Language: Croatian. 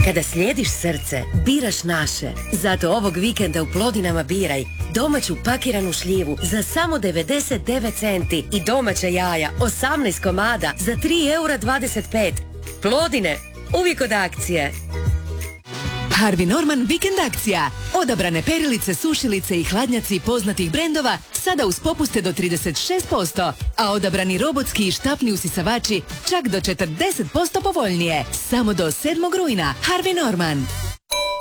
Kada slijediš srce, biraš naše. Zato ovog vikenda u Plodinama biraj domaću pakiranu šljivu za samo 99 centi i domaća jaja 18 komada za 3,25 €. Plodine, uvijek od akcije. Harvey Norman vikend akcija. Odabrane perilice, sušilice i hladnjaci poznatih brendova sada uz popuste do 36%, a odabrani robotski i štapni usisavači čak do 40% povoljnije. Samo do 7. rujna. Harvey Norman.